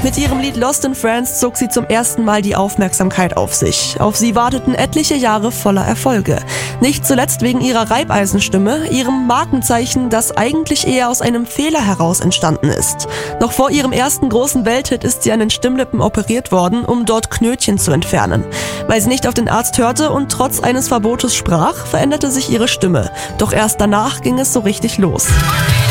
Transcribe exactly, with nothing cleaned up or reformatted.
Mit ihrem Lied Lost in France zog sie zum ersten Mal die Aufmerksamkeit auf sich. Auf sie warteten etliche Jahre voller Erfolge. Nicht zuletzt wegen ihrer Reibeisenstimme, ihrem Markenzeichen, das eigentlich eher aus einem Fehler heraus entstanden ist. Noch vor ihrem ersten großen Welthit ist sie an den Stimmlippen operiert worden, um dort Knötchen zu entfernen. Weil sie nicht auf den Arzt hörte und trotz eines Verbotes sprach, veränderte sich ihre Stimme. Doch erst danach ging es so richtig los.